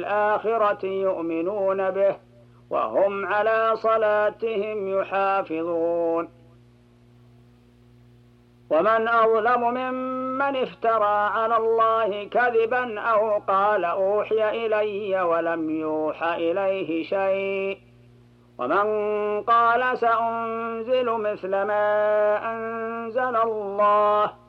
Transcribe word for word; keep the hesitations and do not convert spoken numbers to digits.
وبالآخرة يؤمنون به وهم على صلاتهم يحافظون. ومن أظلم ممن افترى على الله كذبا أو قال أوحي إلي ولم يوح إليه شيء ومن قال سأنزل مثل ما أنزل الله